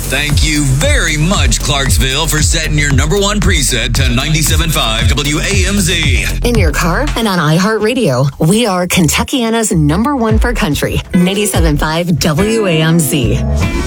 Thank you very much, Clarksville, for setting your number one preset to 97.5 WAMZ. In your car and on iHeartRadio, we are Kentuckiana's number one for country, 97.5 WAMZ.